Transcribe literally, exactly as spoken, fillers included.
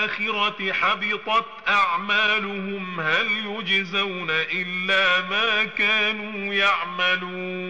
الآخرة حبطت أعمالهم هل يجزون إلا ما كانوا يعملون.